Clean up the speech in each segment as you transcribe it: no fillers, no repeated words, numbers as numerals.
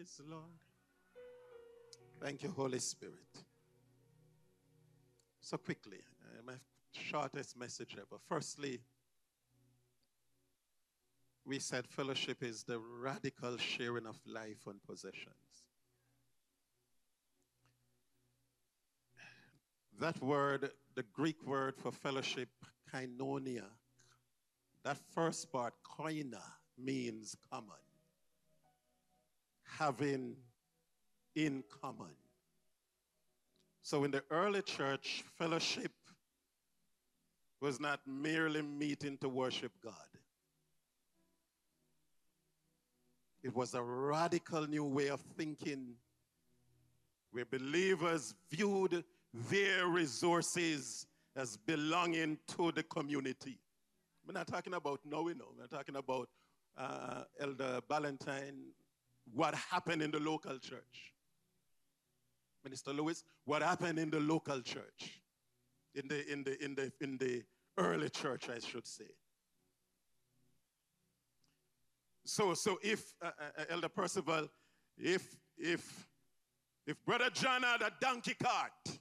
Praise the Lord. Thank you, Holy Spirit. So quickly, my shortest message ever. Firstly, we said fellowship is the radical sharing of life and possessions. That word, the Greek word for fellowship, koinonia, that first part, koina, means common. Having in common. So in the early church, fellowship was not merely meeting to worship God. It was a radical new way of thinking where believers viewed their resources as belonging to the community. We're not talking about now, we're talking about Elder Ballantyne, what happened in the local church. Minister Lewis, what happened in the local church, in the early church, I should say. So if Elder Percival, if Brother John had a donkey cart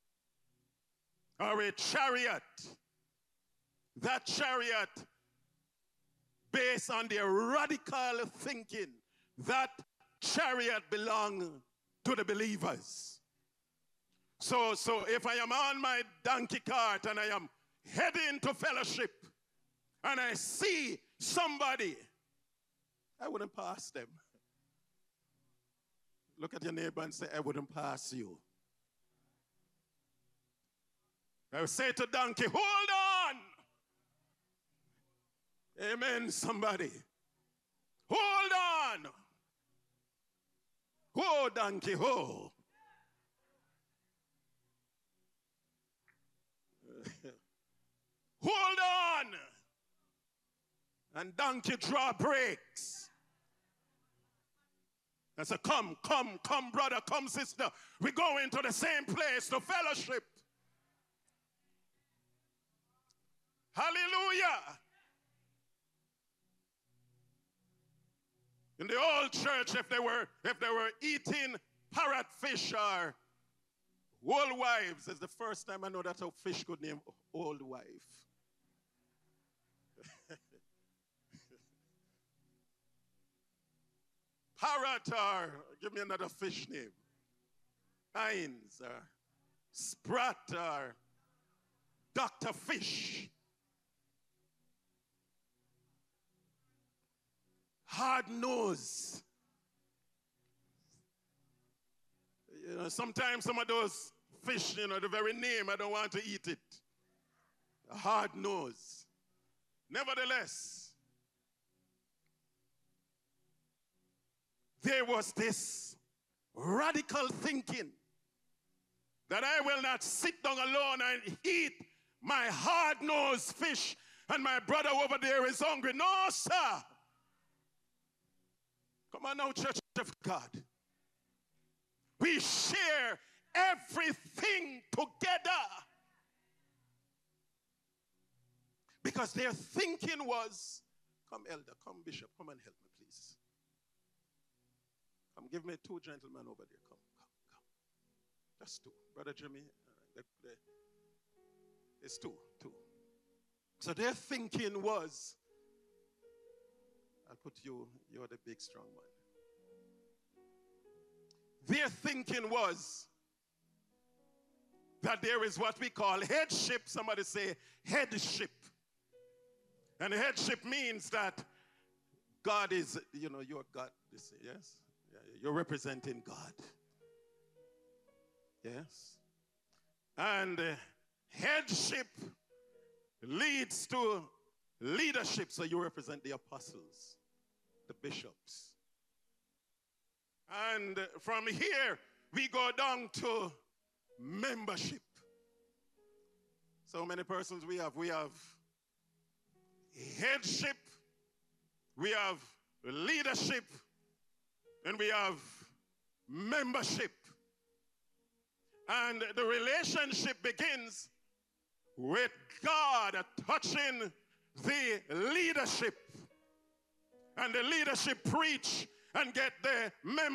or a chariot, that chariot, based on their radical thinking, that chariot belonged to the believers. So if I am on my donkey cart and I am heading to fellowship and I see somebody, I wouldn't pass them. Look at your neighbor and say, I wouldn't pass you. I would say to donkey, hold on. Amen, somebody. Hold on. Ho, donkey, ho. Hold on. And donkey draw brakes. I said, come, brother, come, sister. We go into the same place to fellowship. Hallelujah. In the old church, if they were eating parrotfish or old wives, it's the first time I know that a fish could name old wife. Parrot or, give me another fish name. Heinz or Sprat or Dr. Fish. Hard nose. You know, sometimes some of those fish, the very name, I don't want to eat it. A hard nose. Nevertheless, there was this radical thinking that I will not sit down alone and eat my hard-nosed fish and my brother over there is hungry. No, sir. Come on now, Church of God. We share everything together. Because their thinking was, come elder, come bishop, come and help me please. Come, give me two gentlemen over there. Come. Just two. Brother Jimmy, it's two. So their thinking was, I'll put you, you're the big strong one. Their thinking was that there is what we call headship. Somebody say headship. And headship means that God is, you're God. Yes? You're representing God. Yes? And headship leads to leadership. So you represent the apostles, the bishops. And from here, we go down to membership. So many persons we have. We have headship, we have leadership, and we have membership. And the relationship begins with God touching the leadership. And the leadership preach and get the membership.